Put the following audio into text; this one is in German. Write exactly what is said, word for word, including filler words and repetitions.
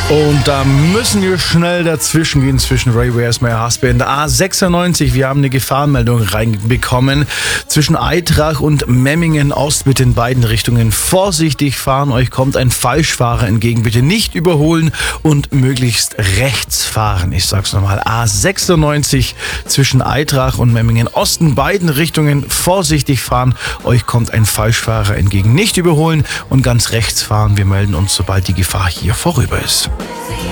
Und da müssen wir schnell dazwischen gehen zwischen Ray Where's My Husband. A sechsundneunzig, wir haben eine Gefahrenmeldung reinbekommen. Zwischen Aitrach und Memmingen Ost, bitte in beiden Richtungen vorsichtig fahren. Euch kommt ein Falschfahrer entgegen. Bitte nicht überholen und möglichst rechts fahren. Ich sag's nochmal. A sechsundneunzig zwischen Aitrach und Memmingen Ost, in beiden Richtungen vorsichtig fahren. Euch kommt ein Falschfahrer entgegen. Nicht überholen und ganz rechts fahren. Wir melden uns, sobald die Gefahr hier vorüber ist.